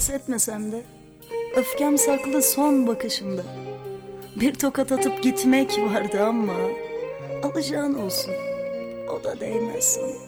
pes etmesem de öfkem saklı son bakışımda. Bir tokat atıp gitmek vardı ama alacağın olsun, o da değmez sana.